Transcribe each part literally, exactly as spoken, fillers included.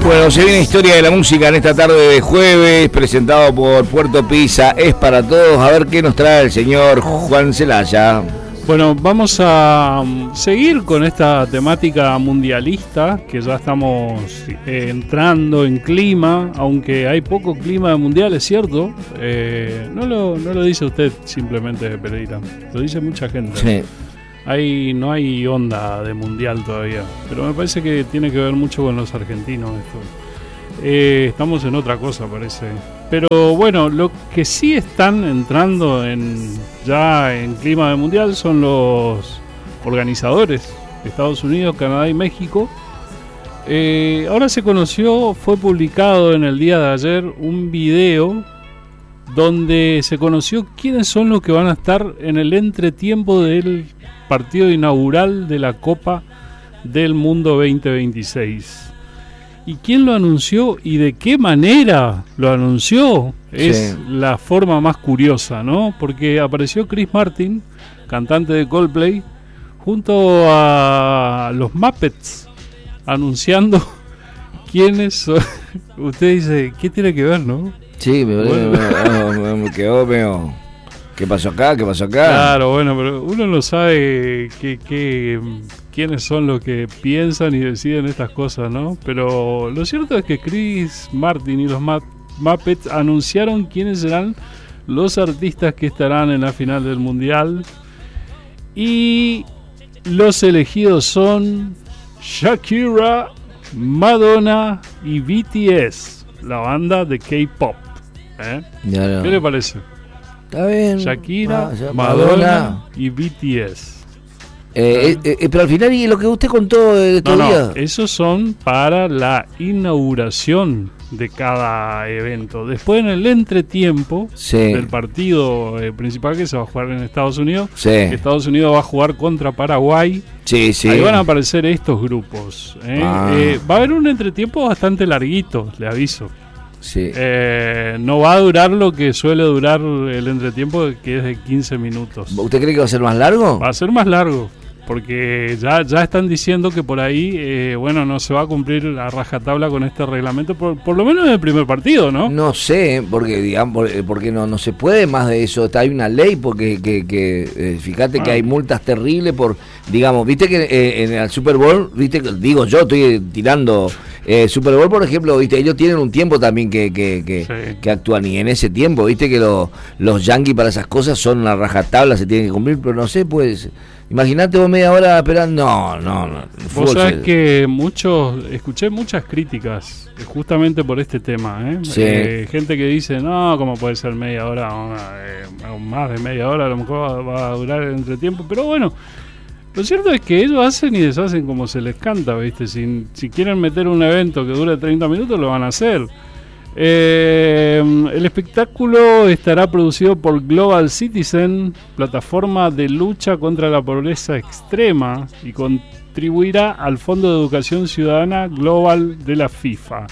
Bueno, se viene Historia de la Música en esta tarde de jueves, presentado por Puerto Pizza, es para todos. A ver qué nos trae el señor Juan Celaya. Bueno, vamos a seguir con esta temática mundialista, que ya estamos eh, entrando en clima, aunque hay poco clima de mundial, es cierto. Eh, no, lo, no lo dice usted simplemente, Pereira, lo dice mucha gente. Sí. Hay, no hay onda de mundial todavía, pero me parece que tiene que ver mucho con los argentinos esto. Eh, estamos en otra cosa, parece. Pero bueno, lo que sí están entrando en ya en clima de mundial son los organizadores de Estados Unidos, Canadá y México. Eh, ahora se conoció, fue publicado en el día de ayer un video donde se conoció quiénes son los que van a estar en el entretiempo del partido inaugural de la Copa del Mundo veinte veintiséis. ¿Y quién lo anunció y de qué manera lo anunció? Es sí. La forma más curiosa, ¿no? Porque apareció Chris Martin, cantante de Coldplay, junto a los Muppets, anunciando quiénes son. Usted dice, ¿qué tiene que ver, no? Sí, me, bueno. me, me, me quedó medio... ¿Qué pasó acá? ¿Qué pasó acá? Claro, bueno, pero uno no sabe que, que, quiénes son los que piensan y deciden estas cosas, ¿no? Pero lo cierto es que Chris Martin y los Muppets anunciaron quiénes serán los artistas que estarán en la final del Mundial. Y los elegidos son Shakira, Madonna y B T S, la banda de K-pop. ¿Eh? Ya no. ¿Qué le parece? Está bien. Shakira, ah, Madonna, Madonna y B T S. Eh, eh, eh, pero al final, ¿y lo que usted contó de estos no, días? No, esos son para la inauguración de cada evento. Después, en el entretiempo sí. del partido eh, principal que se va a jugar en Estados Unidos, sí. Estados Unidos va a jugar contra Paraguay. Sí, sí. Ahí van a aparecer estos grupos. ¿eh? Ah. Eh, va a haber un entretiempo bastante larguito, le aviso. Sí. Eh, no va a durar lo que suele durar el entretiempo, que es de quince minutos. ¿Usted cree que va a ser más largo? Va a ser más largo, porque ya, ya están diciendo que por ahí, eh, bueno, no se va a cumplir a rajatabla con este reglamento, por, por lo menos en el primer partido, ¿no? No sé, porque digamos, porque no, no se puede más de eso. Hay una ley, porque que, que eh, fíjate ah. que hay multas terribles por, digamos, viste que eh, en el Super Bowl, viste, digo yo, estoy tirando... Eh, Super Bowl, por ejemplo, viste, ellos tienen un tiempo también que que, que, sí. que actúan, y en ese tiempo, viste que lo, los yankees para esas cosas son una rajatabla, se tienen que cumplir, pero no sé, pues, imagínate vos media hora esperando, no, no, no. Vos sabés se... que muchos, escuché muchas críticas justamente por este tema, ¿eh? Sí. Eh, gente que dice, no, ¿cómo puede ser media hora, eh, más de media hora, a lo mejor va, va a durar el entretiempo, pero bueno. Lo cierto es que ellos hacen y deshacen como se les canta, ¿viste? Si, si quieren meter un evento que dure treinta minutos, lo van a hacer. Eh, el espectáculo estará producido por Global Citizen, plataforma de lucha contra la pobreza extrema, y contribuirá al Fondo de Educación Ciudadana Global de la FIFA.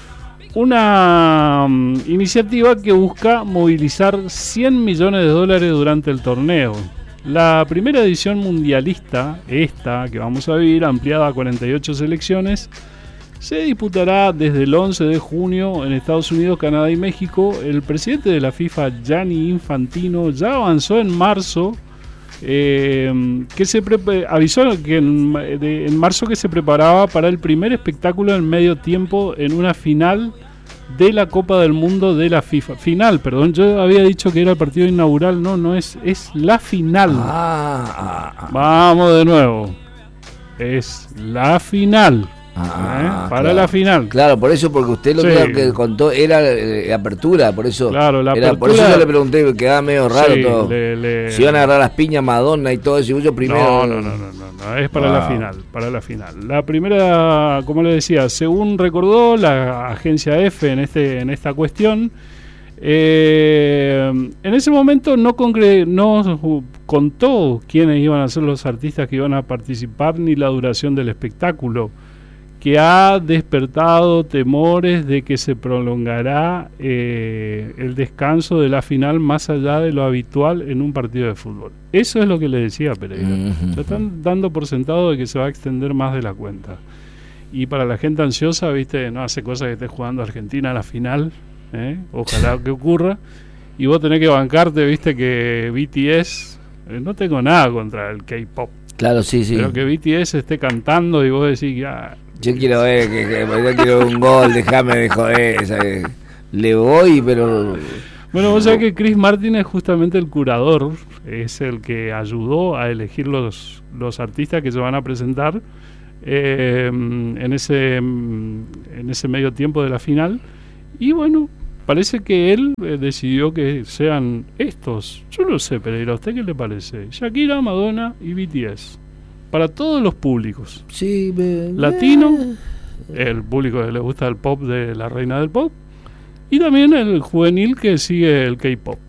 Una um, iniciativa que busca movilizar cien millones de dólares durante el torneo. La primera edición mundialista, esta que vamos a vivir, ampliada a cuarenta y ocho selecciones, se disputará desde el once de junio en Estados Unidos, Canadá y México. El presidente de la FIFA, Gianni Infantino, ya avanzó en marzo, eh, que se pre- avisó que en, de, en marzo que se preparaba para el primer espectáculo en medio tiempo en una final de la Copa del Mundo de la FIFA. Final, perdón, yo había dicho que era el partido inaugural, no, no es, es la final. Ah, ah, Vamos de nuevo. Es la final. Ah, ¿eh? Para claro. la final. Claro, por eso, porque usted lo sí. que, que contó era eh, apertura, por eso. Claro, la era, apertura. Por eso yo le pregunté, quedaba medio raro sí, todo. Le, le... Si iban a agarrar las piñas, Madonna y todo eso, y yo primero. No, no, no, no, no, no, es para wow. la final, para la final. La primera, como le decía, según recordó la agencia F en este, en esta cuestión. Eh, en ese momento no, concre- no contó quiénes iban a ser los artistas que iban a participar ni la duración del espectáculo, que ha despertado temores de que se prolongará eh, el descanso de la final más allá de lo habitual en un partido de fútbol. Eso es lo que le decía Pereira. Uh-huh. Ya están dando por sentado de que se va a extender más de la cuenta. Y para la gente ansiosa, viste, no hace cosas que esté jugando Argentina a la final, ¿eh? Ojalá que ocurra. Y vos tenés que bancarte, viste, que B T S, eh, no tengo nada contra el K-pop. Claro, sí, sí. Pero que B T S esté cantando y vos decís, ah, yo quiero ver, que, que, yo quiero un gol, déjame de joder. ¿Sabes? Le voy, pero... Bueno, vos sabés que Chris Martin es justamente el curador, es el que ayudó a elegir los, los artistas que se van a presentar eh, en ese en ese medio tiempo de la final. Y bueno, parece que él eh, decidió que sean estos. Yo no sé, Pereira, ¿a usted qué le parece? Shakira, Madonna y B T S. Para todos los públicos. Sí, me... Latino, el público que le gusta el pop de la reina del pop. Y también el juvenil que sigue el K-pop.